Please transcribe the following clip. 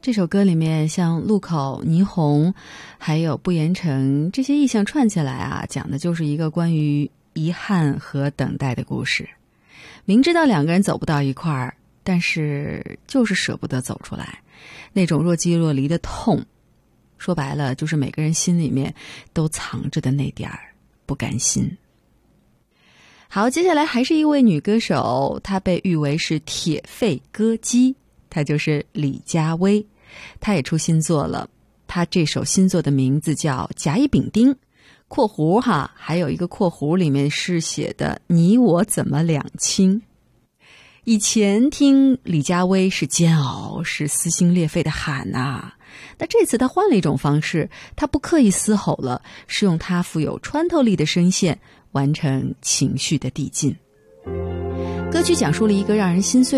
这首歌里面像路口、霓虹还有不言城这些意象串起来啊，讲的就是一个关于遗憾和等待的故事。明知道两个人走不到一块儿，但是就是舍不得走出来，那种若即若离的痛，说白了就是每个人心里面都藏着的那点儿不甘心。好，接下来还是一位女歌手，她被誉为是铁肺歌姬，她就是李佳薇。她也出新作了，她这首新作的名字叫甲乙丙丁，括弧哈，还有一个括弧里面是写的你我怎么两清。以前听李佳薇是煎熬，是撕心裂肺的喊啊，那这次她换了一种方式，她不刻意嘶吼了，是用她富有穿透力的声线完成情绪的递进。歌曲讲述了一个让人心碎